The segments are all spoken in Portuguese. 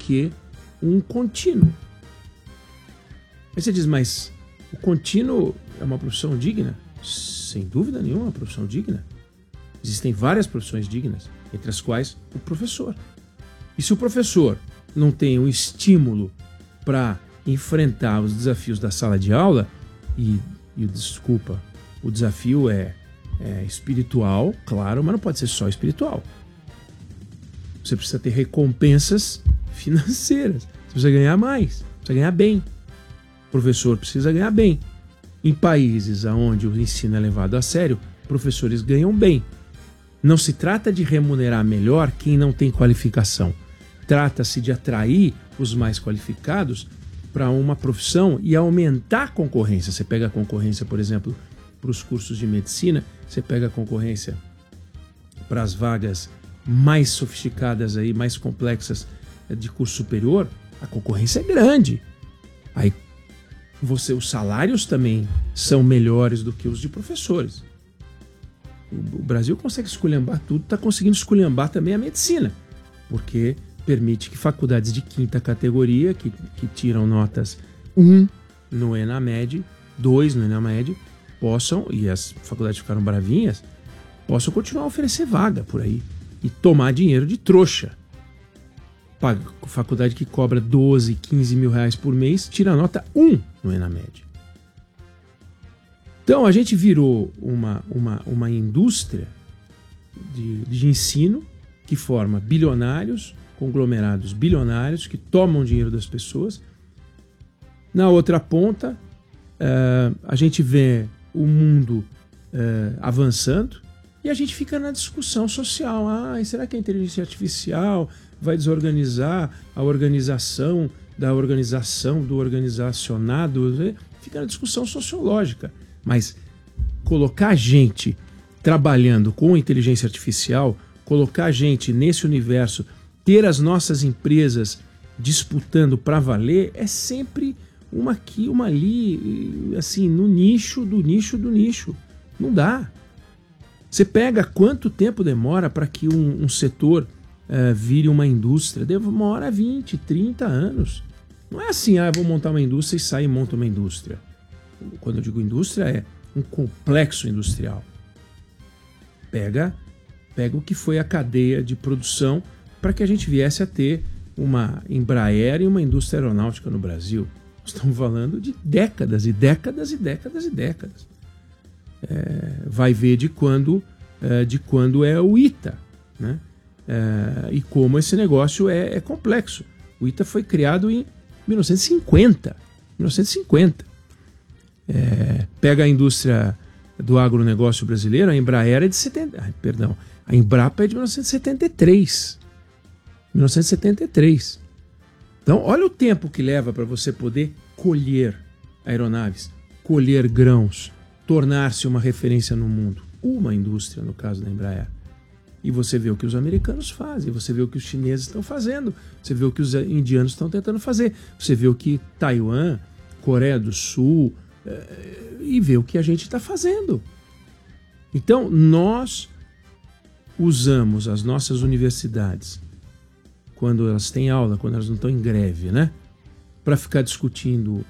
que um contínuo. Aí você diz, mas o contínuo é uma profissão digna? Sem dúvida nenhuma, é uma profissão digna. Existem várias profissões dignas, entre as quais o professor. E se o professor não tem um estímulo para enfrentar os desafios da sala de aula, desculpa, o desafio é espiritual, claro, mas não pode ser só espiritual. Você precisa ter recompensas financeiras, você precisa ganhar mais, precisa ganhar bem. O professor precisa ganhar bem. Em países onde o ensino é levado a sério, professores ganham bem. Não se trata de remunerar melhor quem não tem qualificação. Trata-se de atrair os mais qualificados para uma profissão e aumentar a concorrência. Você pega a concorrência, por exemplo, para os cursos de medicina, você pega a concorrência para as vagas mais sofisticadas, aí, mais complexas de curso superior, a concorrência é grande. Aí os salários também são melhores do que os de professores. O Brasil consegue esculhambar tudo, está conseguindo esculhambar também a medicina, porque permite que faculdades de quinta categoria, que tiram notas 1 no ENAMED, 2 no ENAMED, possam, e as faculdades ficaram bravinhas, possam continuar a oferecer vaga por aí e tomar dinheiro de trouxa. Faculdade que cobra 12, 15 mil reais por mês, tira nota 1 no ENAMED. Então a gente virou uma indústria de ensino que forma bilionários, conglomerados bilionários que tomam dinheiro das pessoas. Na outra ponta, a gente vê o mundo avançando e a gente fica na discussão social. Será que a inteligência artificial vai desorganizar a organização da organização, do organizacionado? Fica na discussão sociológica. Mas colocar gente trabalhando com inteligência artificial, colocar gente nesse universo, ter as nossas empresas disputando para valer, é sempre uma aqui, uma ali, assim, no nicho do nicho do nicho. Não dá. Você pega quanto tempo demora para que um setor vire uma indústria? Demora 20, 30 anos. Não é assim, vou montar uma indústria e sai e monta uma indústria. Quando eu digo indústria, é um complexo industrial. Pega o que foi a cadeia de produção para que a gente viesse a ter uma Embraer e uma indústria aeronáutica no Brasil. Nós estamos falando de décadas e décadas e décadas e décadas. Vai ver de quando é o ITA, né? E como esse negócio é complexo. O ITA foi criado em 1950. Pega a indústria do agronegócio brasileiro, a Embraer é de 70. Perdão, a Embrapa é de 1973. Então, olha o tempo que leva para você poder colher aeronaves, colher grãos, tornar-se uma referência no mundo. Uma indústria, no caso da Embraer. E você vê o que os americanos fazem, você vê o que os chineses estão fazendo, você vê o que os indianos estão tentando fazer, você vê o que Taiwan, Coreia do Sul, e vê o que a gente está fazendo. Então, nós usamos as nossas universidades, quando elas têm aula, quando elas não estão em greve, né? Para ficar discutindo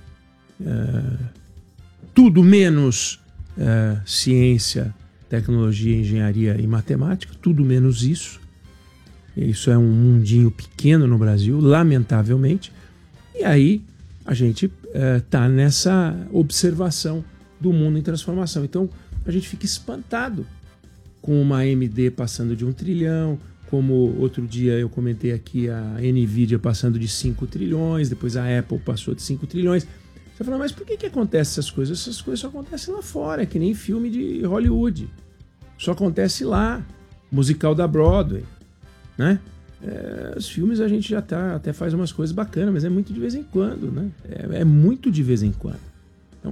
tudo menos ciência, tecnologia, engenharia e matemática, tudo menos isso. Isso é um mundinho pequeno no Brasil, lamentavelmente. E aí a gente está nessa observação do mundo em transformação. Então a gente fica espantado com uma AMD passando de 1 trilhão, como outro dia eu comentei aqui, a NVIDIA passando de 5 trilhões, depois a Apple passou de 5 trilhões. Você fala, mas por que acontecem essas coisas? Essas coisas só acontecem lá fora, é que nem filme de Hollywood. Só acontece lá, musical da Broadway, né? Os filmes a gente já até faz umas coisas bacanas, mas é muito de vez em quando, né? É muito de vez em quando. Então,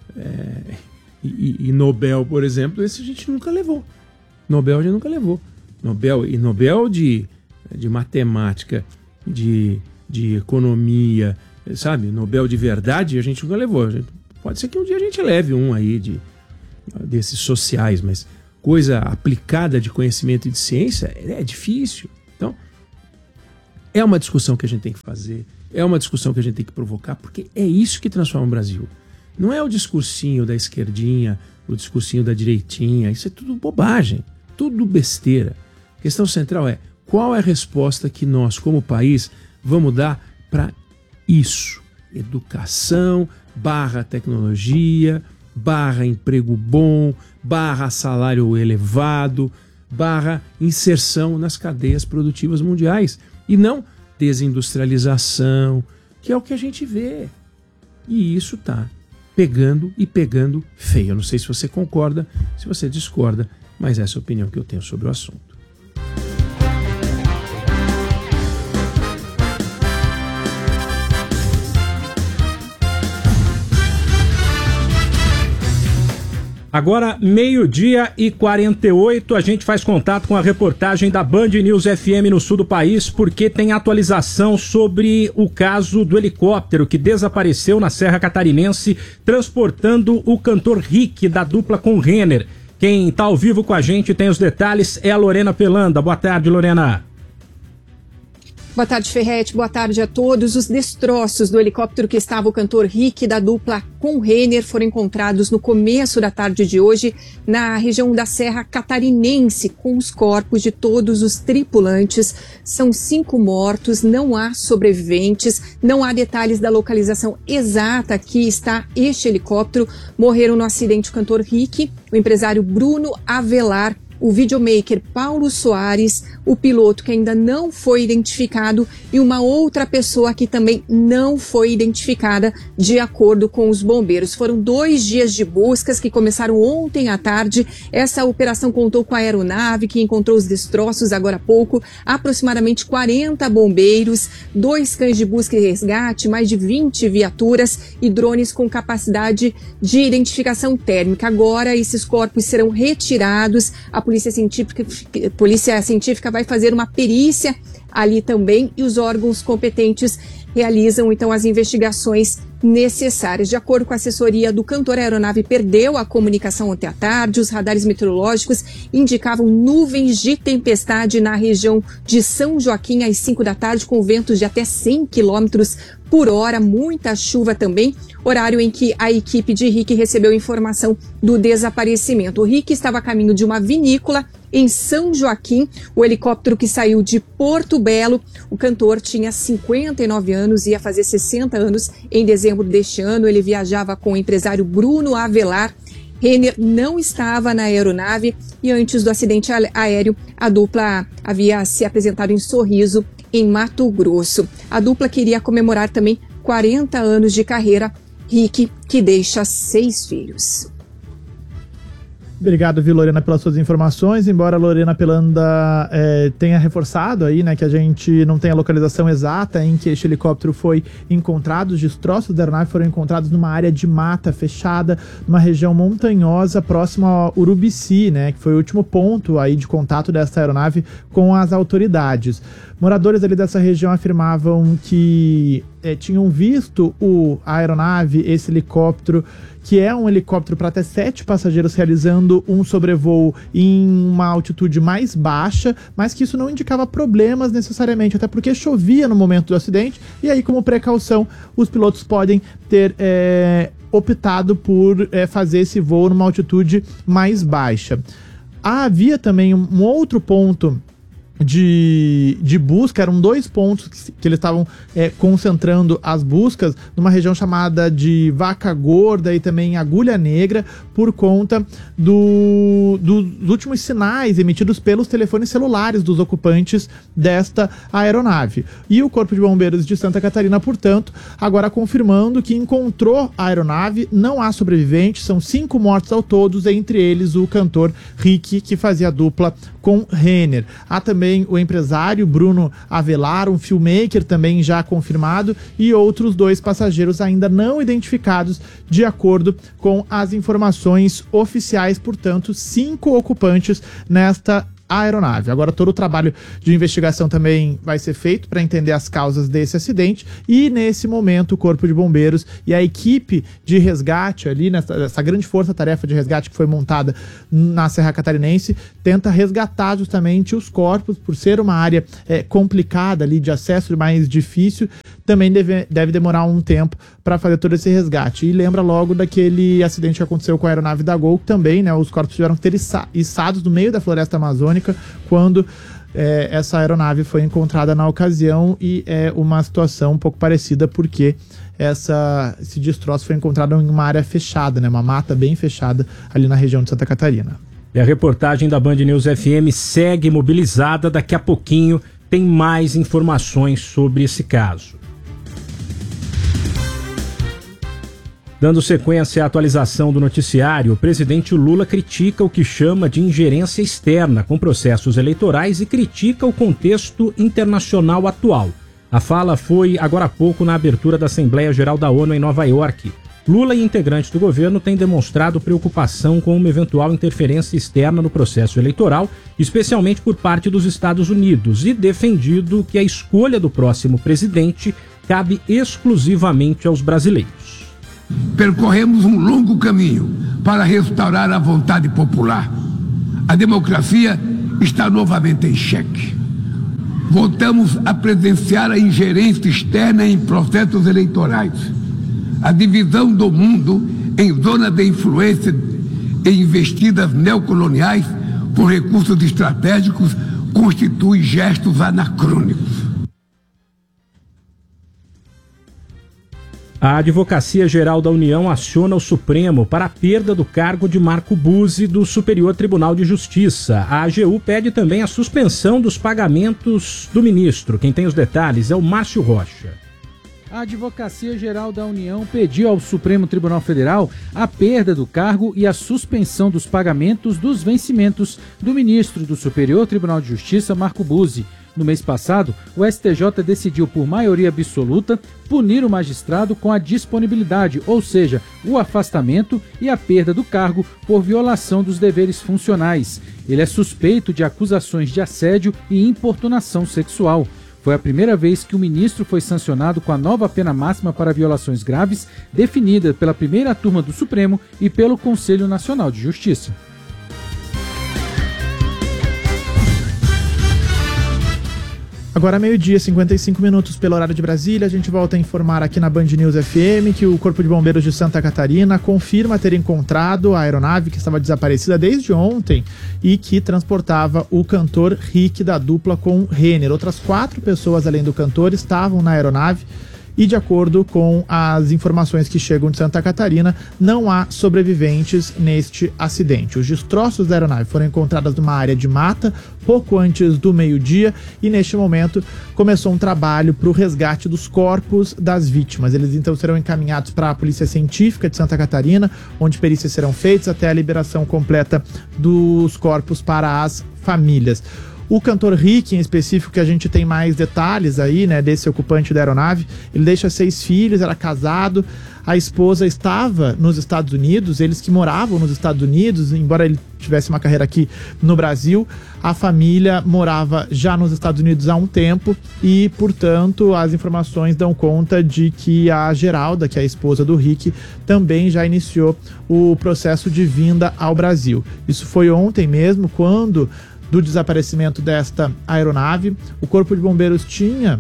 e Nobel, por exemplo, esse a gente nunca levou. Nobel a gente nunca levou. Nobel de matemática, de economia, sabe? Nobel de verdade a gente nunca levou. Pode ser que um dia a gente leve um aí desses sociais, mas coisa aplicada de conhecimento e de ciência é difícil. Então, É uma discussão que a gente tem que fazer, é uma discussão que a gente tem que provocar, porque é isso que transforma o Brasil. Não é o discursinho da esquerdinha, o discursinho da direitinha, isso é tudo bobagem, tudo besteira. A questão central é qual é a resposta que nós, como país, vamos dar para isso. Educação, /tecnologia, /emprego bom, /salário elevado, /inserção nas cadeias produtivas mundiais. E não desindustrialização, que é o que a gente vê. E isso tá pegando e pegando feio. Eu não sei se você concorda, se você discorda, mas essa é a opinião que eu tenho sobre o assunto. Agora, 12h48, a gente faz contato com a reportagem da Band News FM no sul do país, porque tem atualização sobre o caso do helicóptero que desapareceu na Serra Catarinense, transportando o cantor Rick, da dupla com Renner. Quem está ao vivo com a gente tem os detalhes, é a Lorena Pelanda. Boa tarde, Lorena. Boa tarde, Ferretti. Boa tarde a todos. Os destroços do helicóptero que estava o cantor Rick da dupla com Renner foram encontrados no começo da tarde de hoje na região da Serra Catarinense, com os corpos de todos os tripulantes. São 5 mortos, não há sobreviventes, não há detalhes da localização exata que está este helicóptero. Morreram no acidente o cantor Rick, o empresário Bruno Avelar, o videomaker Paulo Soares, o piloto que ainda não foi identificado e uma outra pessoa que também não foi identificada, de acordo com os bombeiros. Foram 2 dias de buscas que começaram ontem à tarde. Essa operação contou com a aeronave que encontrou os destroços agora há pouco, aproximadamente 40 bombeiros, 2 cães de busca e resgate, mais de 20 viaturas e drones com capacidade de identificação térmica. Agora esses corpos serão retirados. A Polícia Científica vai fazer uma perícia ali também e os órgãos competentes realizam então as investigações necessárias. De acordo com a assessoria do cantor, a aeronave perdeu a comunicação ontem à tarde. Os radares meteorológicos indicavam nuvens de tempestade na região de São Joaquim às 5 da tarde, com ventos de até 100 km por hora, muita chuva também, horário em que a equipe de Rick recebeu informação do desaparecimento. O Rick estava a caminho de uma vinícola em São Joaquim, o helicóptero que saiu de Porto Belo. O cantor tinha 59 anos, ia fazer 60 anos em dezembro deste ano. Ele viajava com o empresário Bruno Avelar. Renner não estava na aeronave e antes do acidente aéreo, a dupla havia se apresentado em Sorriso, em Mato Grosso. A dupla queria comemorar também 40 anos de carreira. Rick, que deixa 6 filhos. Obrigado, viu, Lorena, pelas suas informações. Embora a Lorena Pelanda tenha reforçado aí, né, que a gente não tem a localização exata em que este helicóptero foi encontrado, os destroços da aeronave foram encontrados numa área de mata fechada, numa região montanhosa próxima a Urubici, né, que foi o último ponto aí de contato dessa aeronave com as autoridades. Moradores ali dessa região afirmavam que tinham visto a aeronave, esse helicóptero, que é um helicóptero para até 7 passageiros, realizando um sobrevoo em uma altitude mais baixa, mas que isso não indicava problemas necessariamente, até porque chovia no momento do acidente, e aí, como precaução, os pilotos podem ter optado por fazer esse voo numa altitude mais baixa. Havia também um outro ponto de busca, eram 2 pontos que eles estavam concentrando as buscas, numa região chamada de Vaca Gorda e também Agulha Negra, por conta dos últimos sinais emitidos pelos telefones celulares dos ocupantes desta aeronave. E o Corpo de Bombeiros de Santa Catarina, portanto, agora confirmando que encontrou a aeronave, não há sobreviventes, são 5 mortos ao todo, entre eles o cantor Rick, que fazia dupla com Renner. Há também o empresário Bruno Avelar, um filmmaker também já confirmado, e outros 2 passageiros ainda não identificados, de acordo com as informações oficiais. Portanto, 5 ocupantes nesta a aeronave. Agora todo o trabalho de investigação também vai ser feito para entender as causas desse acidente e nesse momento o Corpo de Bombeiros e a equipe de resgate ali, nessa grande força-tarefa de resgate que foi montada na Serra Catarinense, tenta resgatar justamente os corpos, por ser uma área complicada ali de acesso mais difícil, também deve demorar um tempo para fazer todo esse resgate. E lembra logo daquele acidente que aconteceu com a aeronave da Gol, também, né, os corpos tiveram que ter içados no meio da floresta amazônica quando essa aeronave foi encontrada na ocasião, e é uma situação um pouco parecida porque esse destroço foi encontrado em uma área fechada, né, uma mata bem fechada ali na região de Santa Catarina. E a reportagem da Band News FM segue mobilizada. Daqui a pouquinho tem mais informações sobre esse caso. Dando sequência à atualização do noticiário, o presidente Lula critica o que chama de ingerência externa com processos eleitorais e critica o contexto internacional atual. A fala foi agora há pouco na abertura da Assembleia Geral da ONU em Nova York. Lula e integrantes do governo têm demonstrado preocupação com uma eventual interferência externa no processo eleitoral, especialmente por parte dos Estados Unidos, e defendido que a escolha do próximo presidente cabe exclusivamente aos brasileiros. Percorremos um longo caminho para restaurar a vontade popular. A democracia está novamente em xeque. Voltamos a presenciar a ingerência externa em processos eleitorais. A divisão do mundo em zona de influência e investidas neocoloniais por recursos estratégicos constitui gestos anacrônicos. A Advocacia Geral da União aciona o Supremo para a perda do cargo de Marco Buzzi do Superior Tribunal de Justiça. A AGU pede também a suspensão dos pagamentos do ministro. Quem tem os detalhes é o Márcio Rocha. A Advocacia Geral da União pediu ao Supremo Tribunal Federal a perda do cargo e a suspensão dos pagamentos dos vencimentos do ministro do Superior Tribunal de Justiça, Marco Buzzi. No mês passado, o STJ decidiu por maioria absoluta punir o magistrado com a disponibilidade, ou seja, o afastamento e a perda do cargo por violação dos deveres funcionais. Ele é suspeito de acusações de assédio e importunação sexual. Foi a primeira vez que o ministro foi sancionado com a nova pena máxima para violações graves, definida pela primeira turma do Supremo e pelo Conselho Nacional de Justiça. Agora, meio-dia, 55 minutos pelo horário de Brasília, a gente volta a informar aqui na Band News FM que o Corpo de Bombeiros de Santa Catarina confirma ter encontrado a aeronave que estava desaparecida desde ontem e que transportava o cantor Rick da dupla com Renner. Outras 4 pessoas além do cantor estavam na aeronave. E de acordo com as informações que chegam de Santa Catarina, não há sobreviventes neste acidente. Os destroços da aeronave foram encontrados numa área de mata pouco antes do meio-dia e neste momento começou um trabalho para o resgate dos corpos das vítimas. Eles então serão encaminhados para a Polícia Científica de Santa Catarina, onde perícias serão feitas até a liberação completa dos corpos para as famílias. O cantor Rick, em específico, que a gente tem mais detalhes aí, né, desse ocupante da aeronave, ele deixa 6 filhos, era casado, a esposa estava nos Estados Unidos, eles que moravam nos Estados Unidos, embora ele tivesse uma carreira aqui no Brasil, a família morava já nos Estados Unidos há um tempo e, portanto, as informações dão conta de que a Geralda, que é a esposa do Rick, também já iniciou o processo de vinda ao Brasil. Isso foi ontem mesmo, quando do desaparecimento desta aeronave. O Corpo de Bombeiros tinha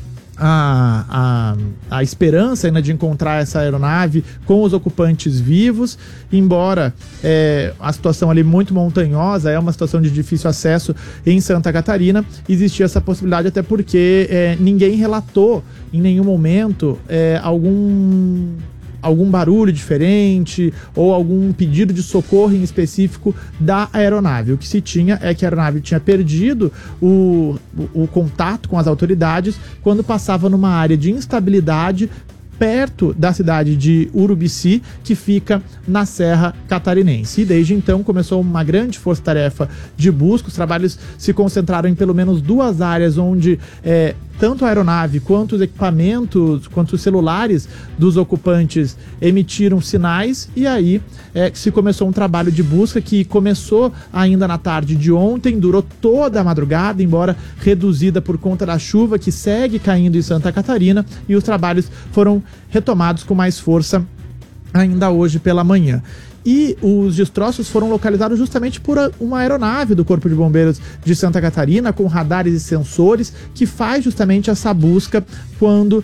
a esperança ainda de encontrar essa aeronave com os ocupantes vivos, embora a situação ali muito montanhosa, é uma situação de difícil acesso em Santa Catarina, existia essa possibilidade até porque ninguém relatou em nenhum momento algum barulho diferente ou algum pedido de socorro em específico da aeronave. O que se tinha é que a aeronave tinha perdido o contato com as autoridades quando passava numa área de instabilidade perto da cidade de Urubici, que fica na Serra Catarinense. E desde então começou uma grande força-tarefa de busca. Os trabalhos se concentraram em pelo menos 2 áreas onde tanto a aeronave quanto os equipamentos, quanto os celulares dos ocupantes emitiram sinais, e aí se começou um trabalho de busca que começou ainda na tarde de ontem, durou toda a madrugada, embora reduzida por conta da chuva que segue caindo em Santa Catarina, e os trabalhos foram retomados com mais força ainda hoje pela manhã. E os destroços foram localizados justamente por uma aeronave do Corpo de Bombeiros de Santa Catarina, com radares e sensores, que faz justamente essa busca quando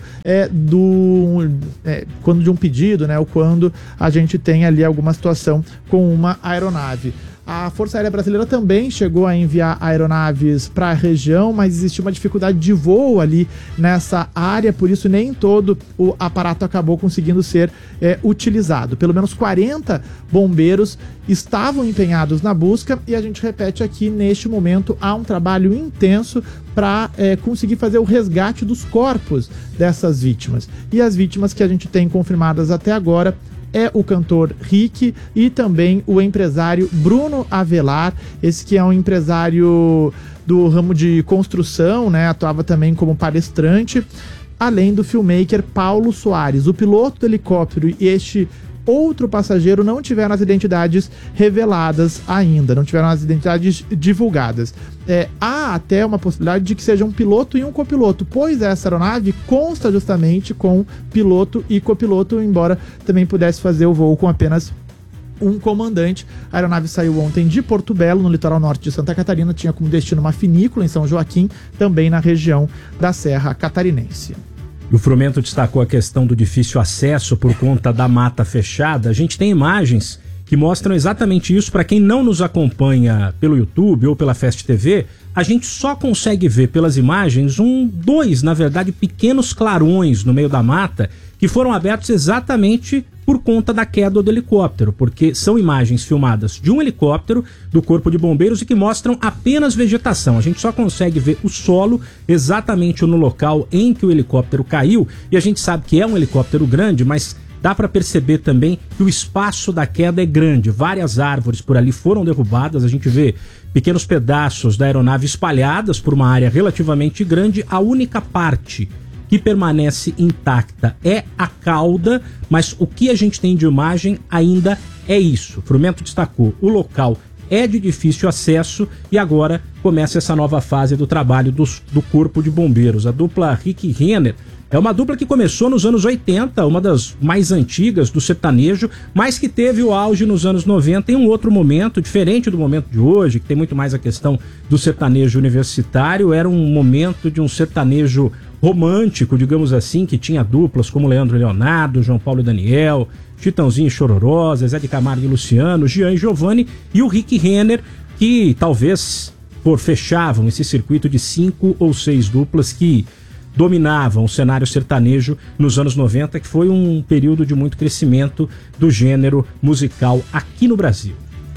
de um pedido, né, ou quando a gente tem ali alguma situação com uma aeronave. A Força Aérea Brasileira também chegou a enviar aeronaves para a região, mas existia uma dificuldade de voo ali nessa área, por isso nem todo o aparato acabou conseguindo ser utilizado. Pelo menos 40 bombeiros estavam empenhados na busca, e a gente repete aqui, neste momento há um trabalho intenso para conseguir fazer o resgate dos corpos dessas vítimas. E as vítimas que a gente tem confirmadas até agora é o cantor Rick e também o empresário Bruno Avelar, esse que é um empresário do ramo de construção, né? Atuava também como palestrante, além do filmmaker Paulo Soares. O piloto do helicóptero e este outro passageiro não tiveram as identidades reveladas ainda, não tiveram as identidades divulgadas. Há até uma possibilidade de que seja um piloto e um copiloto, pois essa aeronave consta justamente com piloto e copiloto, embora também pudesse fazer o voo com apenas um comandante. A aeronave saiu ontem de Porto Belo, no litoral norte de Santa Catarina, tinha como destino uma finícula em São Joaquim, também na região da Serra Catarinense. O Frumento destacou a questão do difícil acesso por conta da mata fechada. A gente tem imagens que mostram exatamente isso. Para quem não nos acompanha pelo YouTube ou pela Fast TV, a gente só consegue ver pelas imagens dois, na verdade, pequenos clarões no meio da mata que foram abertos exatamente por conta da queda do helicóptero, porque são imagens filmadas de um helicóptero do Corpo de Bombeiros e que mostram apenas vegetação. A gente só consegue ver o solo exatamente no local em que o helicóptero caiu, e a gente sabe que é um helicóptero grande, mas dá para perceber também que o espaço da queda é grande. Várias árvores por ali foram derrubadas, a gente vê pequenos pedaços da aeronave espalhadas por uma área relativamente grande. A única parte que permanece intacta é a cauda, mas o que a gente tem de imagem ainda é isso. O Frumento destacou, o local é de difícil acesso e agora começa essa nova fase do trabalho do Corpo de Bombeiros. A dupla Rick Renner é uma dupla que começou nos anos 80, uma das mais antigas do sertanejo, mas que teve o auge nos anos 90 em um outro momento, diferente do momento de hoje, que tem muito mais a questão do sertanejo universitário. Era um momento de um sertanejo romântico, digamos assim, que tinha duplas como Leandro e Leonardo, João Paulo e Daniel, Chitãozinho e Chororó, Zé de Camargo e Luciano, Jean e Giovanni, e o Rick Renner, que talvez fechavam esse circuito de 5 ou 6 duplas que dominavam o cenário sertanejo nos anos 90, que foi um período de muito crescimento do gênero musical aqui no Brasil.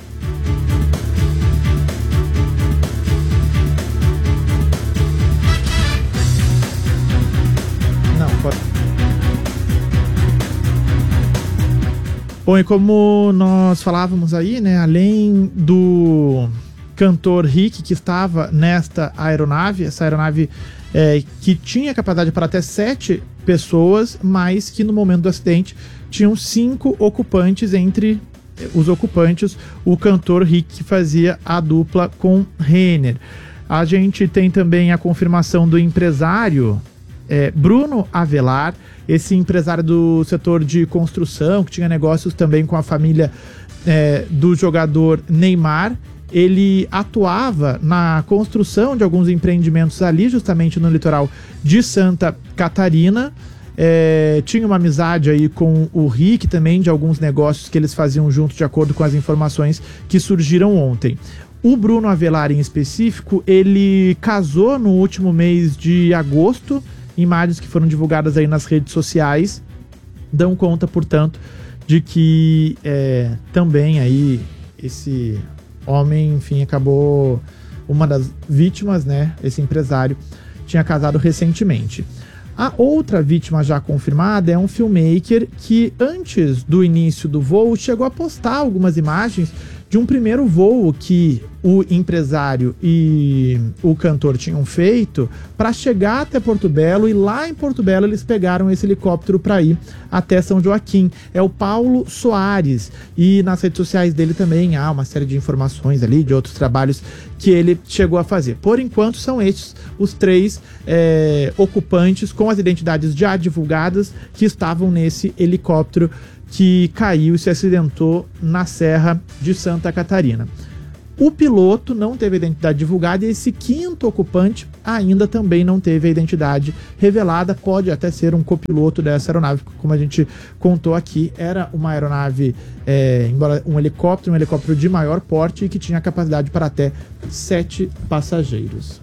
Bom, e como nós falávamos aí, né, além do cantor Rick, que estava nesta aeronave, essa aeronave que tinha capacidade para até 7 pessoas, mas que no momento do acidente tinham 5 ocupantes. Entre os ocupantes, o cantor Rick, que fazia a dupla com Renner. A gente tem também a confirmação do empresário Bruno Avelar, esse empresário do setor de construção, que tinha negócios também com a família do jogador Neymar. Ele atuava na construção de alguns empreendimentos ali, justamente no litoral de Santa Catarina. Tinha uma amizade aí com o Rick também, de alguns negócios que eles faziam junto, de acordo com as informações que surgiram ontem. O Bruno Avelar, em específico, ele casou no último mês de agosto. Imagens que foram divulgadas aí nas redes sociais dão conta, portanto, de que também aí esse homem, enfim, acabou uma das vítimas, né? Esse empresário tinha casado recentemente. A outra vítima já confirmada é um filmmaker que, antes do início do voo, chegou a postar algumas imagens de um primeiro voo que o empresário e o cantor tinham feito para chegar até Porto Belo, e lá em Porto Belo eles pegaram esse helicóptero para ir até São Joaquim. É o Paulo Soares, e nas redes sociais dele também há uma série de informações ali de outros trabalhos que ele chegou a fazer. Por enquanto são estes os 3 ocupantes com as identidades já divulgadas que estavam nesse helicóptero que caiu e se acidentou na Serra de Santa Catarina. O piloto não teve a identidade divulgada, e esse 5º ocupante ainda também não teve a identidade revelada. Pode até ser um copiloto dessa aeronave, como a gente contou aqui. Era uma aeronave, embora um helicóptero de maior porte e que tinha capacidade para até 7 passageiros.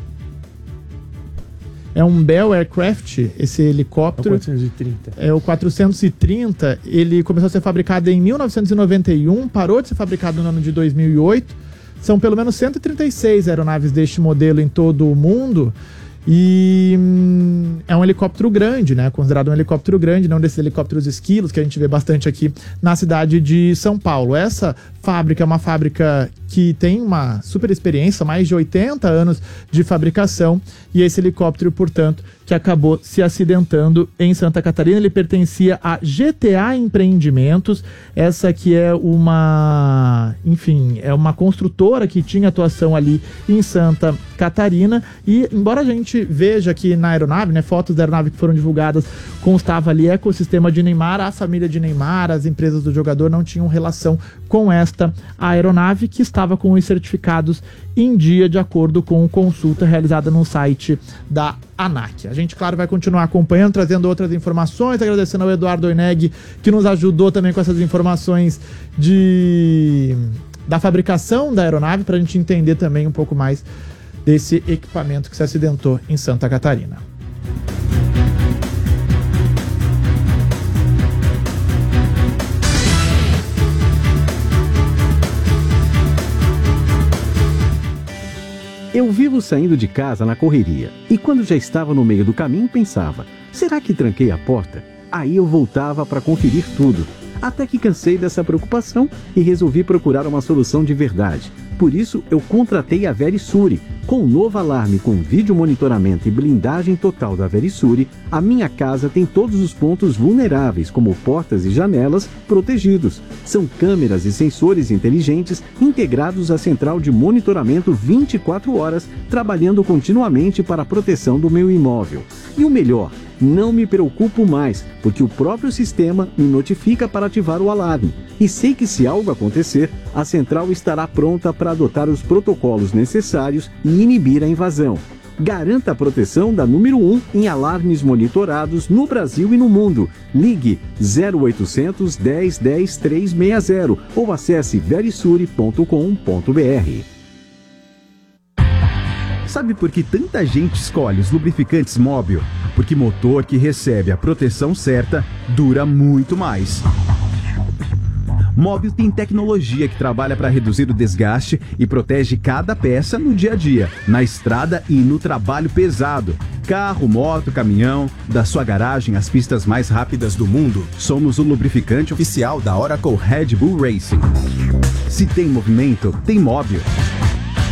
É um Bell Aircraft, esse helicóptero. É o 430. É o 430. Ele começou a ser fabricado em 1991, parou de ser fabricado no ano de 2008. São pelo menos 136 aeronaves deste modelo em todo o mundo. E é um helicóptero grande, né? Considerado um helicóptero grande, não desses helicópteros esquilos que a gente vê bastante aqui na cidade de São Paulo. Essa fábrica é uma fábrica que tem uma super experiência, mais de 80 anos de fabricação, e esse helicóptero, portanto, que acabou se acidentando em Santa Catarina, ele pertencia a GTA Empreendimentos, essa que é uma construtora que tinha atuação ali em Santa Catarina, e embora a gente veja que na aeronave, né, fotos da aeronave que foram divulgadas, constava ali ecossistema de Neymar, a família de Neymar, as empresas do jogador não tinham relação com esta aeronave, que estava com os certificados em dia, de acordo com consulta realizada no site da ANAC. A gente, claro, vai continuar acompanhando, trazendo outras informações, agradecendo ao Eduardo Oineg, que nos ajudou também com essas informações da fabricação da aeronave, para a gente entender também um pouco mais desse equipamento que se acidentou em Santa Catarina. Eu vivo saindo de casa na correria, e quando já estava no meio do caminho pensava, será que tranquei a porta? Aí eu voltava para conferir tudo, até que cansei dessa preocupação e resolvi procurar uma solução de verdade. Por isso eu contratei a Verisure. Com o novo alarme com vídeo monitoramento e blindagem total da Verisure, a minha casa tem todos os pontos vulneráveis, como portas e janelas, protegidos. São câmeras e sensores inteligentes integrados à central de monitoramento 24 horas, trabalhando continuamente para a proteção do meu imóvel. E o melhor, não me preocupo mais, porque o próprio sistema me notifica para ativar o alarme. E sei que se algo acontecer, a central estará pronta para adotar os protocolos necessários e inibir a invasão. Garanta a proteção da número 1 em alarmes monitorados no Brasil e no mundo. Ligue 0800 10 10 360 ou acesse verisure.com.br. Sabe por que tanta gente escolhe os lubrificantes Móbil? Porque motor que recebe a proteção certa dura muito mais. Móbil tem tecnologia que trabalha para reduzir o desgaste e protege cada peça no dia a dia, na estrada e no trabalho pesado. Carro, moto, caminhão, da sua garagem às pistas mais rápidas do mundo, somos o lubrificante oficial da Oracle Red Bull Racing. Se tem movimento, tem Móbil.